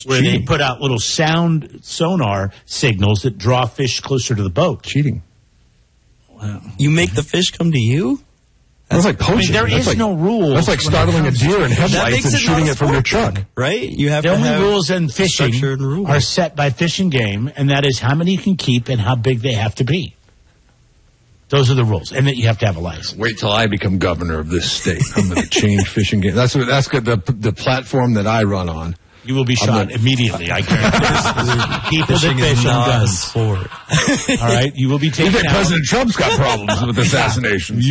where they put out little sound sonar signals that draw fish closer to the boat. Cheating. Wow. You make the fish come to you? That's like poaching. There is no rule. That's like startling a deer in headlights and shooting it from your truck. Right? You have the to only have rules in fishing rules. are set by Fish and Game, and that is how many you can keep and how big they have to be. Those are the rules, and that you have to have a license. Wait till I become governor of this state. I'm going to change Fish and Game. That's the platform that I run on. You will be shot immediately. I guarantee. People that fish on guns. Sport. All right, you will be taken You think out. President Trump's got problems with assassinations?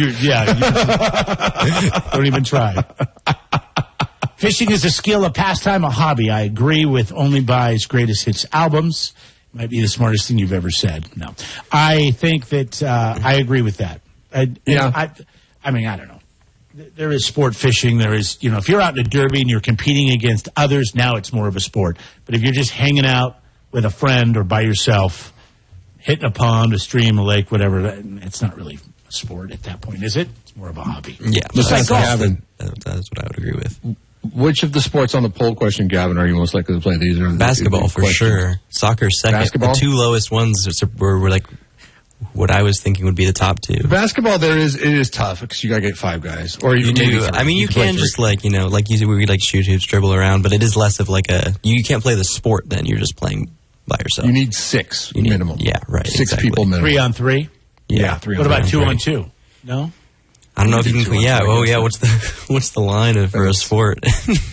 Don't even try. Fishing is a skill, a pastime, a hobby. I agree with Only Buy's greatest hits albums. Might be the smartest thing you've ever said. No, I think that I agree with that. I mean, I don't know. There is sport fishing. There is, if you're out in a derby and you're competing against others, now it's more of a sport. But if you're just hanging out with a friend or by yourself, hitting a pond, a stream, a lake, whatever, it's not really a sport at that point, is it? It's more of a hobby. Yeah. Just like golf. That's what I would agree with. Which of the sports on the poll question, Gavin, are you most likely to play? These are basketball for sure. Soccer second. Basketball? The two lowest ones were like what I was thinking would be the top two. Basketball, it is tough because you got to get 5 guys, or you do. I mean, you can just like we like shoot hoops, dribble around, but it is less of like you can't play the sport. Then you're just playing by yourself. You need 6 minimum. Yeah, right. 6 people minimum. 3 on 3. Yeah, 3 What on about 3. 2 on 2? No. I don't know if you can. Yeah. Oh, yeah. What's the line for a sport?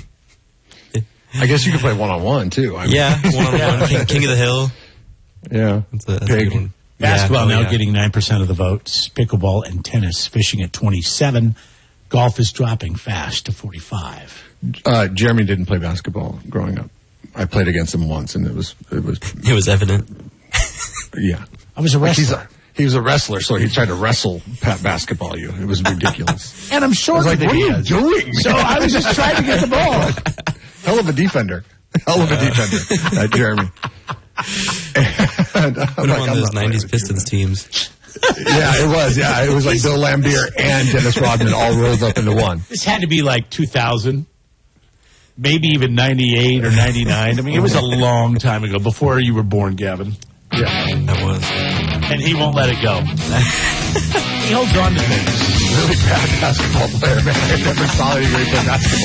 I guess you could play 1-on-1 too. I mean. Yeah, 1-on-1. King of the Hill. Yeah. That's a good one. Basketball now getting 9% of the votes. Pickleball and tennis, fishing at 27. Golf is dropping fast to 45. Jeremy didn't play basketball growing up. I played against him once, and it was evident. Yeah, I was a wrestler. He was a wrestler, so he tried to wrestle basketball you. It was ridiculous. And I'm shorter like, than what he are you is. doing? So I was just trying to get the ball. Hell of a defender. Jeremy. Put him on those 90s Pistons teams. Yeah, it was. Yeah, it was like Bill Lambier and Dennis Rodman all rolled up into one. This had to be like 2000, maybe even 98 or 99. I mean, it was a long time ago, before you were born, Gavin. Yeah, that was. And he won't let it go. He holds on to things. Really bad basketball player, man. I never saw anybody play basketball.